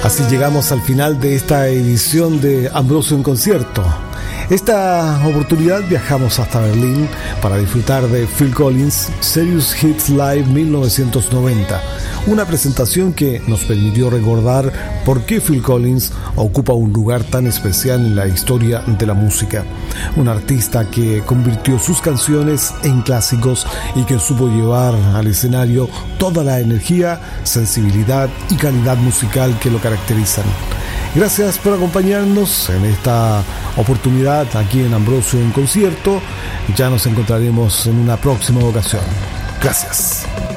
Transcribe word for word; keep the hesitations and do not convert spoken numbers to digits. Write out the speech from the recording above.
Así llegamos al final de esta edición de Ambrosio en Concierto. Esta oportunidad viajamos hasta Berlín para disfrutar de Phil Collins Serious Hits Live mil novecientos noventa, una presentación que nos permitió recordar por qué Phil Collins ocupa un lugar tan especial en la historia de la música. Un artista que convirtió sus canciones en clásicos y que supo llevar al escenario toda la energía, sensibilidad y calidad musical que lo caracterizan. Gracias por acompañarnos en esta oportunidad aquí en Ambrosio en Concierto. Ya nos encontraremos en una próxima ocasión. Gracias.